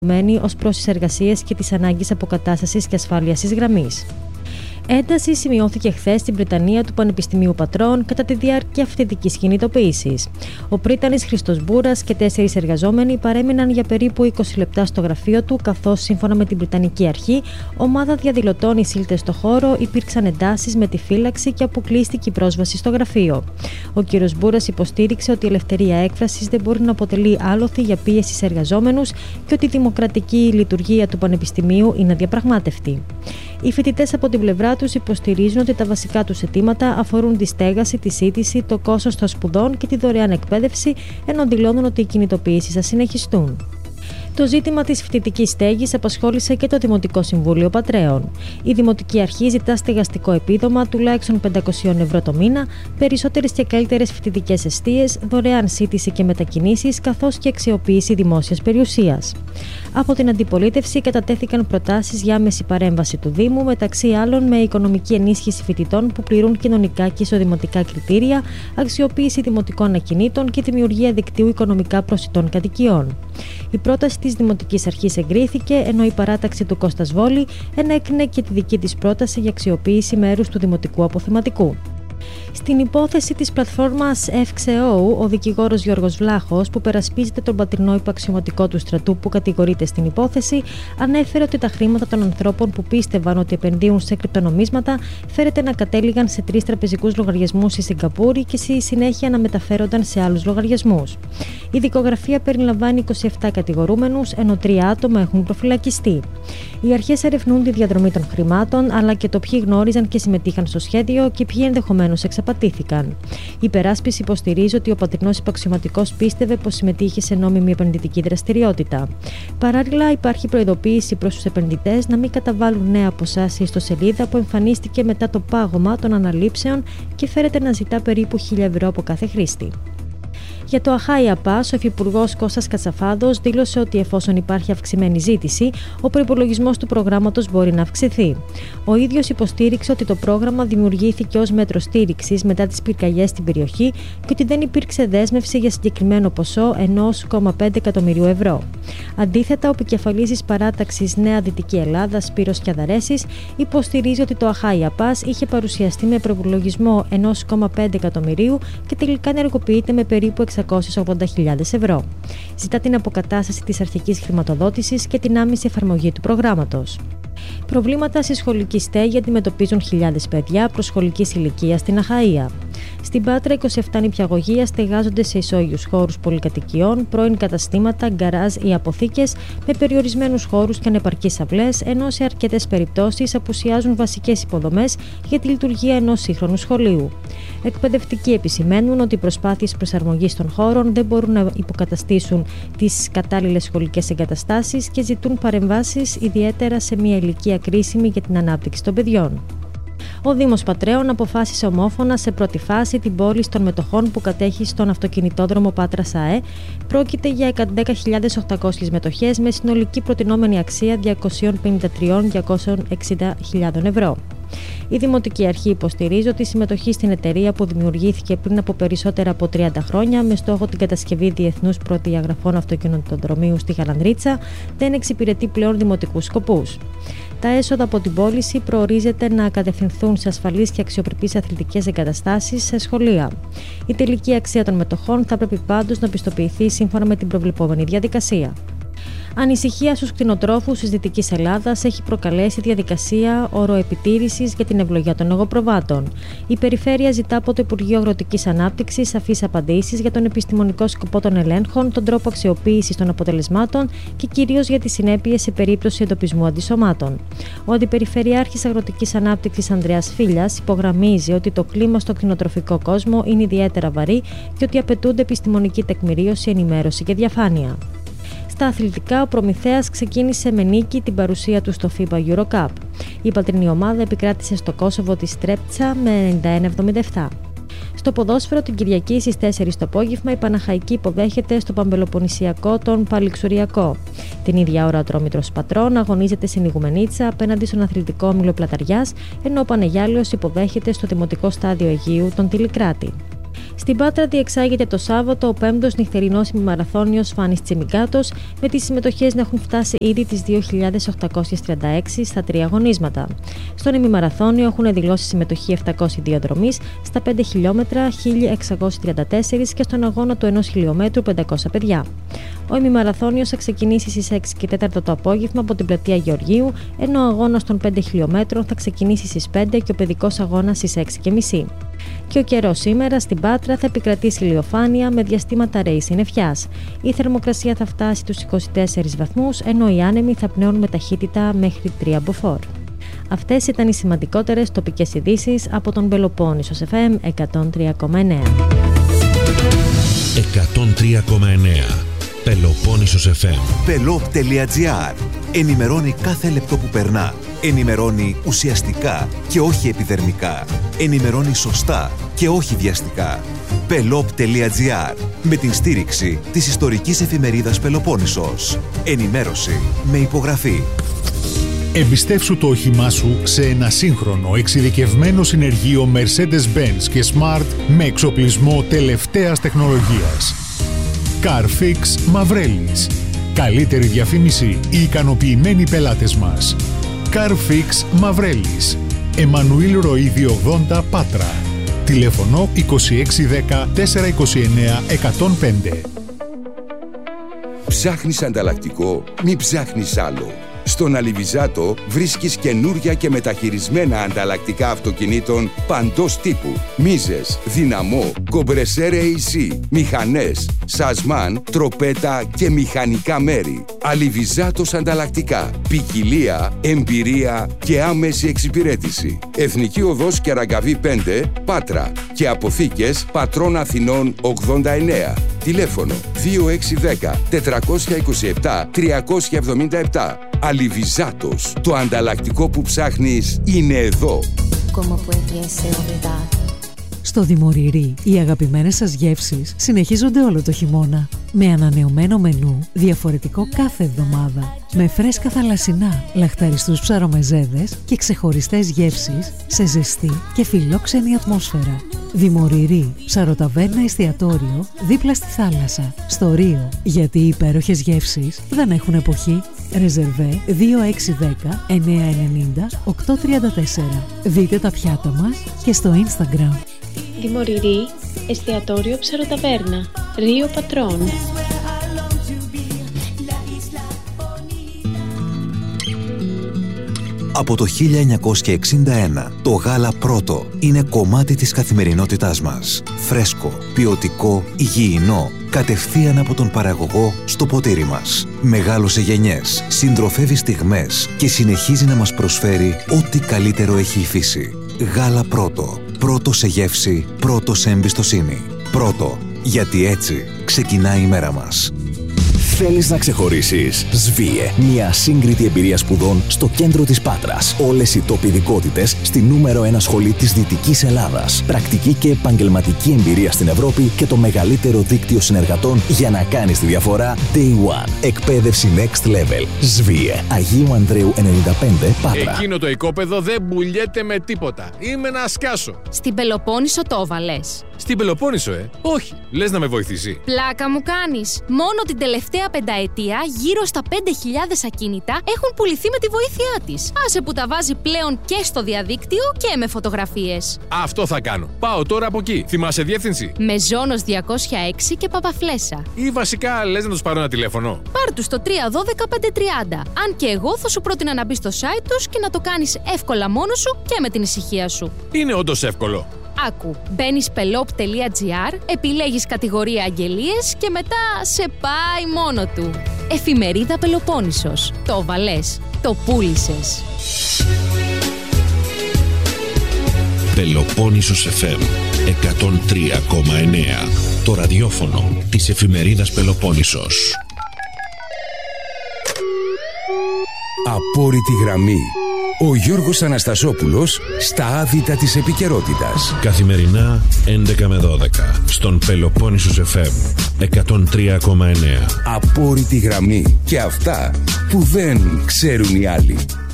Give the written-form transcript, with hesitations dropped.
ως προς τις εργασίες και τις ανάγκες αποκατάστασης και ασφάλειας της γραμμής. Ένταση σημειώθηκε χθες στην Πριτανεία του Πανεπιστημίου Πατρών κατά τη διάρκεια αυθεντικής κινητοποίησης. Ο πρίτανης Χριστός Μπούρας και 4 εργαζόμενοι παρέμειναν για περίπου 20 λεπτά στο γραφείο του, καθώς σύμφωνα με την Βρετανική Αρχή, ομάδα διαδηλωτών εισήλθε στο χώρο, υπήρξαν εντάσεις με τη φύλαξη και αποκλείστηκε η πρόσβαση στο γραφείο. Ο κ. Μπούρας υποστήριξε ότι η ελευθερία έκφρασης δεν μπορεί να αποτελεί άλοθη για πίεση σε εργαζόμενους και ότι η δημοκρατική λειτουργία του Πανεπιστημίου είναι αδιαπραγμάτευτη. Οι φοιτητές από την πλευρά τους υποστηρίζουν ότι τα βασικά τους αιτήματα αφορούν τη στέγαση, τη σύντηση, το κόστος των σπουδών και τη δωρεάν εκπαίδευση, ενώ δηλώνουν ότι οι κινητοποιήσεις θα συνεχιστούν. Το ζήτημα της φοιτητικής στέγης απασχόλησε και το Δημοτικό Συμβούλιο Πατρέων. Η Δημοτική Αρχή ζητά στεγαστικό επίδομα τουλάχιστον 500 ευρώ το μήνα, περισσότερες και καλύτερες φοιτητικές εστίες, δωρεάν σύντηση και μετακινήσεις, καθώς και αξιοποίηση δημόσιας περιουσίας. Από την αντιπολίτευση κατατέθηκαν προτάσεις για άμεση παρέμβαση του Δήμου, μεταξύ άλλων με οικονομική ενίσχυση φοιτητών που πληρούν κοινωνικά και εισοδηματικά κριτήρια, αξιοποίηση δημοτικών ακινήτων και δημιουργία δικτύου οικονομικά προσιτών κατοικιών. Η πρόταση της Δημοτικής Αρχής εγκρίθηκε, ενώ η παράταξη του Κώστας Βόλη ενέκρινε και τη δική της πρόταση για αξιοποίηση μέρους του δημοτικού αποθεματικού. Στην υπόθεση της πλατφόρμας FXEO, ο δικηγόρος Γιώργος Βλάχος, που περασπίζεται τον πατρινό υπαξιωματικό του στρατού που κατηγορείται στην υπόθεση, ανέφερε ότι τα χρήματα των ανθρώπων που πίστευαν ότι επενδύουν σε κρυπτονομίσματα φέρεται να κατέληγαν σε 3 τραπεζικούς λογαριασμούς στη Σιγκαπούρη και στη συνέχεια να μεταφέρονταν σε άλλους λογαριασμούς. Η δικογραφία περιλαμβάνει 27 κατηγορούμενους, ενώ 3 άτομα έχουν προφυλακιστεί. Οι αρχές ερευνούν τη διαδρομή των χρημάτων, αλλά και το ποιοι γνώριζαν και συμμετείχαν στο σχέδιο και ποιοι ενδεχομένως εξαπατήθηκαν. Η υπεράσπιση υποστηρίζει ότι ο πατρινός υπαξιωματικός πίστευε πως συμμετείχε σε νόμιμη επενδυτική δραστηριότητα. Παράλληλα, υπάρχει προειδοποίηση προς τους επενδυτές να μην καταβάλουν νέα ποσά σε ιστοσελίδα που εμφανίστηκε μετά το πάγωμα των αναλήψεων και φέρεται να ζητά περίπου 1.000 ευρώ από κάθε χρήστη. Για το Αχάια Pass, ο Υφυπουργός Κώστας Κατσαφάδος δήλωσε ότι εφόσον υπάρχει αυξημένη ζήτηση, ο προϋπολογισμός του προγράμματος μπορεί να αυξηθεί. Ο ίδιος υποστήριξε ότι το πρόγραμμα δημιουργήθηκε ως μέτρο στήριξης μετά τις πυρκαγιές στην περιοχή και ότι δεν υπήρξε δέσμευση για συγκεκριμένο ποσό 1,5 εκατομμυρίου ευρώ. Αντίθετα, ο επικεφαλής της παράταξης Νέα Δυτική Ελλάδα, Σπύρος Κιαδαρέσης, υποστηρίζει ότι το Αχάια Pass είχε παρουσιαστεί με προϋπολογισμό 1,5 εκατομμυρίου και τελικά ενεργοποιείται με περίπου 680.000 ευρώ. Ζητά την αποκατάσταση της αρχικής χρηματοδότησης και την άμεση εφαρμογή του προγράμματος. Προβλήματα στη σχολική στέγη αντιμετωπίζουν χιλιάδες παιδιά προσχολικής ηλικίας στην Αχαΐα. Στην Πάτρα, 27 νηπιαγωγεία στεγάζονται σε ισόγειους χώρους πολυκατοικιών, πρώην καταστήματα, γκαράζ ή αποθήκες με περιορισμένους χώρους και ανεπαρκείς αυλές, ενώ σε αρκετές περιπτώσεις απουσιάζουν βασικές υποδομές για τη λειτουργία ενός σύγχρονου σχολείου. Εκπαιδευτικοί επισημαίνουν ότι οι προσπάθειες προσαρμογής των χώρων δεν μπορούν να υποκαταστήσουν τις κατάλληλες σχολικές εγκαταστάσεις και ζητούν παρεμβάσεις, ιδιαίτερα σε μια ηλικία κρίσιμη για την ανάπτυξη των παιδιών. Ο Δήμος Πατρέων αποφάσισε ομόφωνα σε πρώτη φάση την πώληση των μετοχών που κατέχει στον αυτοκινητόδρομο Πάτρας ΑΕ. Πρόκειται για 10.800 μετοχές με συνολική προτινόμενη αξία 253.260.000 ευρώ. Η Δημοτική Αρχή υποστηρίζει ότι η συμμετοχή στην εταιρεία που δημιουργήθηκε πριν από περισσότερα από 30 χρόνια με στόχο την κατασκευή διεθνούς προδιαγραφών αυτοκινητοδρομίου στη Γαλανδρίτσα δεν εξυπηρετεί πλέον δημοτικούς σκοπούς. Τα έσοδα από την πώληση προορίζεται να κατευθυνθούν σε ασφαλείς και αξιοπρεπείς αθλητικές εγκαταστάσεις σε σχολεία. Η τελική αξία των μετοχών θα πρέπει πάντως να πιστοποιηθεί σύμφωνα με την προβλεπόμενη διαδικασία. Ανησυχία στους κτηνοτρόφους της Δυτικής Ελλάδας έχει προκαλέσει η διαδικασία οροεπιτήρησης για την ευλογία των εγωπροβάτων. Η Περιφέρεια ζητά από το Υπουργείο Αγροτικής Ανάπτυξης σαφείς απαντήσεις για τον επιστημονικό σκοπό των ελέγχων, τον τρόπο αξιοποίησης των αποτελεσμάτων και κυρίως για τις συνέπειες σε περίπτωση εντοπισμού αντισωμάτων. Ο Αντιπεριφερειάρχης Αγροτικής Ανάπτυξης Ανδρέας Φίλιας υπογραμμίζει ότι το κλίμα στο κτηνοτροφικό κόσμο είναι ιδιαίτερα βαρύ και ότι απαιτούνται επιστημονική τεκμηρίωση, ενημέρωση και διαφάνεια. Στα αθλητικά, ο Προμηθέας ξεκίνησε με νίκη την παρουσία του στο FIBA EuroCup. Η πατρινή ομάδα επικράτησε στο Κόσοβο τη Τρέπτσα με 91-77. Στο ποδόσφαιρο, την Κυριακή στις 4 το απόγευμα, η Παναχαϊκή υποδέχεται στο Παμπελοποννησιακό τον Παλιξουριακό. Την ίδια ώρα, ο Ατρόμητρος Πατρών αγωνίζεται στην Ιγουμενίτσα απέναντι στον Αθλητικό Όμιλο Πλαταριάς, ενώ ο Πανεγιάλεος υποδέχεται στο Δημοτικό Στάδιο Αιγείου τον Τηλικράτη. Στην Πάτρα διεξάγεται το Σάββατο ο 5ος νυχτερινός ημιμαραθώνιος Φάνης Τσιμικάτος, με τις συμμετοχές να έχουν φτάσει ήδη τις 2.836 στα 3 αγωνίσματα. Στον ημιμαραθώνιο έχουν δηλώσει συμμετοχή 702 δρομείς, στα 5 χιλιόμετρα 1.634 και στον αγώνα του 1 χιλιόμετρου 500 παιδιά. Ο ημιμαραθώνιος θα ξεκινήσει στις 6 και 4 το απόγευμα από την πλατεία Γεωργίου, ενώ ο αγώνας των 5 χιλιόμετρων θα ξεκινήσει στις 5 και ο παιδικός αγώνας στις 6.30. Και ο καιρός σήμερα στην Πάτρα θα επικρατήσει ηλιοφάνεια με διαστήματα ρέης συννεφιάς. Η θερμοκρασία θα φτάσει τους 24 βαθμούς, ενώ οι άνεμοι θα πνέουν με ταχύτητα μέχρι 3 μποφόρ. Αυτές ήταν οι σημαντικότερες τοπικές ειδήσεις από τον Πελοπόννησος FM 103,9. 103,9 Πελοπόννησος FM. Pelop.gr. Ενημερώνει κάθε λεπτό που περνά. Ενημερώνει ουσιαστικά και όχι επιδερμικά. Ενημερώνει σωστά και όχι βιαστικά. Pelop.gr. Με την στήριξη της ιστορικής εφημερίδας Πελοπόννησος. Ενημέρωση με υπογραφή. Εμπιστεύσου το όχημά σου σε ένα σύγχρονο εξειδικευμένο συνεργείο Mercedes-Benz και Smart με εξοπλισμό τελευταίας τεχνολογίας. Carfix Μαυρέλης. Καλύτερη διαφήμιση, οι ικανοποιημένοι πελάτες μας. Carfix Μαυρέλης. Εμμανουήλ Ροΐδη 80 Πάτρα. Τηλέφωνο 2610 429 105. Ψάχνεις ανταλλακτικό, μη ψάχνεις άλλο. Στον Αλιβιζάτο βρίσκεις καινούρια και μεταχειρισμένα ανταλλακτικά αυτοκινήτων παντός τύπου. Μίζες, δυναμό, κομπρεσέρ AC, μηχανές, σασμάν, τροπέτα και μηχανικά μέρη. Αλιβιζάτος ανταλλακτικά. Ποικιλία, εμπειρία και άμεση εξυπηρέτηση. Εθνική Οδός Κεραγκαβή 5, Πάτρα και αποθήκες Πατρών Αθηνών 89. Τηλέφωνο 2610 427 377. Αλιβιζάτος. Το ανταλλακτικό που ψάχνεις είναι εδώ. Στο Δημοριρί, οι αγαπημένες σας γεύσεις συνεχίζονται όλο το χειμώνα. Με ανανεωμένο μενού, διαφορετικό κάθε εβδομάδα. Με φρέσκα θαλασσινά, λαχταριστούς ψαρομεζέδες και ξεχωριστές γεύσεις σε ζεστή και φιλόξενη ατμόσφαιρα. Δημοριρί, ψαροταβέρνα εστιατόριο, δίπλα στη θάλασσα, στο Ρίο. Γιατί οι υπέροχες γεύσεις δεν έχουν εποχή. Ρεζερβέ 2610 990 834. Δείτε τα πιάτα μας και στο Instagram. Δημοριρί, εστιατόριο ψαροταβέρνα, Ρίο Πατρών. Από το 1961, το γάλα Πρώτο είναι κομμάτι της καθημερινότητάς μας. Φρέσκο, ποιοτικό, υγιεινό, κατευθείαν από τον παραγωγό στο ποτήρι μας. Μεγάλωσε γενιές, συντροφεύει στιγμές και συνεχίζει να μας προσφέρει ό,τι καλύτερο έχει η φύση. Γάλα Πρώτο. Πρώτο σε γεύση, πρώτο σε εμπιστοσύνη. Πρώτο, γιατί έτσι ξεκινάει η μέρα μας. Θέλεις να ξεχωρίσεις? ΣΒΙΕ. Μια ασύγκριτη εμπειρία σπουδών στο κέντρο της Πάτρας. Όλες οι top ειδικότητες στη νούμερο 1 σχολή της Δυτικής Ελλάδας. Πρακτική και επαγγελματική εμπειρία στην Ευρώπη και το μεγαλύτερο δίκτυο συνεργατών για να κάνεις τη διαφορά Day One. Εκπαίδευση Next Level. ΣΒΙΕ. Αγίου Ανδρέου 95 Πάτρα. Εκείνο το οικόπεδο δεν πουλιέται με τίποτα. Είμαι να σκάσω. Στην Πελοπόννησο το έβαλες? Στην Πελοπόννησο, Όχι. Λες να με βοηθήσει? Πλάκα μου κάνεις. Μόνο την τελευταία πενταετία γύρω στα 5.000 ακίνητα έχουν πουληθεί με τη βοήθειά της. Άσε που τα βάζει πλέον και στο διαδίκτυο και με φωτογραφίες. Αυτό θα κάνω. Πάω τώρα από εκεί. Θυμάσαι διεύθυνση? Μεζόνος 206 και Παπαφλέσσα. Ή βασικά λες να τους πάρω ένα τηλέφωνο? Πάρ' τους στο 312 530. Αν και εγώ θα σου πρότεινα να μπεις στο site τους και να το κάνεις εύκολα μόνος σου και με την ησυχία σου. Είναι όντως εύκολο. Άκου, μπαίνεις pelop.gr, επιλέγεις κατηγορία αγγελίες και μετά σε πάει μόνο του. Εφημερίδα Πελοπόννησος. Το βαλές, το πούλησες. Πελοπόννησος FM 103,9. Το ραδιόφωνο της εφημερίδας Πελοπόννησος. Απόρριτη γραμμή. Ο Γιώργος Αναστασόπουλος στα άδυτα της επικαιρότητας. Καθημερινά 11 με 12 στον Πελοπόννησος FM 103,9. Απόρριτη γραμμή. Και αυτά που δεν ξέρουν οι άλλοι.